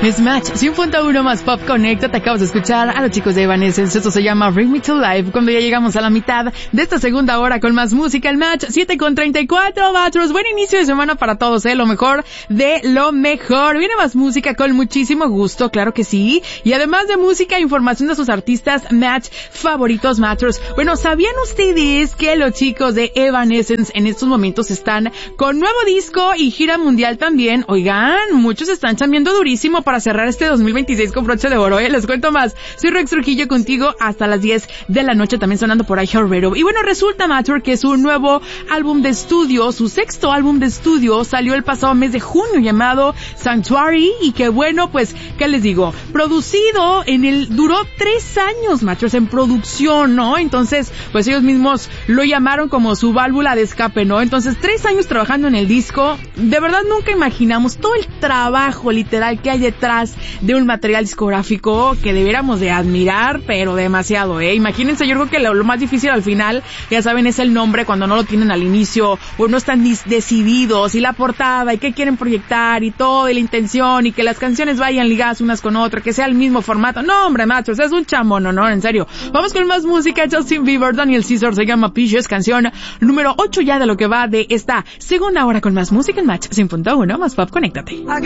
Es Match 100.1 más Pop Connect. Te acabas de escuchar a los chicos de Evanescence. Esto se llama Bring Me to Life. Cuando ya llegamos a la mitad de esta segunda hora con más música, el Match 7:34 Matros. Buen inicio de semana para todos, lo mejor de lo mejor. Viene más música con muchísimo gusto, claro que sí. Y además de música, información de sus artistas Match favoritos, Matros. Bueno, ¿sabían ustedes que los chicos de Evanescence en estos momentos están con nuevo disco y gira mundial también? Oigan, muchos están chambeando durísimo para cerrar este 2026 con broche de oro, Les cuento más. Soy Rex Trujillo contigo hasta las 10 de la noche, también sonando por iHeartRadio. Y bueno, resulta, Matter, que su nuevo álbum de estudio, su sexto álbum de estudio, salió el pasado mes de junio, llamado Sanctuary, y que bueno, pues, ¿qué les digo? Producido duró 3 años, Matters, en producción, ¿no? Entonces, pues ellos mismos lo llamaron como su válvula de escape, ¿no? Entonces, 3 años trabajando en el disco. De verdad nunca imaginamos todo el trabajo literal que hay detrás de un material discográfico que debiéramos de admirar, pero demasiado, Imagínense, yo creo que lo más difícil al final, ya saben, es el nombre cuando no lo tienen al inicio, o no están decididos, y la portada, y qué quieren proyectar, y todo, y la intención, y que las canciones vayan ligadas unas con otras, que sea el mismo formato. No, hombre, machos, es un chamón, no, en serio. Vamos con más música. Justin Bieber, Daniel Caesar, se llama Peaches, canción número 8 ya de lo que va de esta segunda hora con más música en Match 100.1, más pop, conéctate.